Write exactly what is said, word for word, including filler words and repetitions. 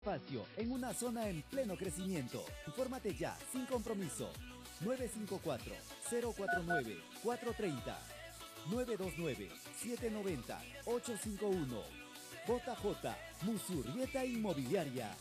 Espacio en una zona en pleno crecimiento. Infórmate ya, sin compromiso. nueve cinco cuatro, cero cuatro nueve, cuatro tres cero, nueve dos nueve, siete nueve cero, ocho cinco uno. J J Musurrieta Inmobiliaria.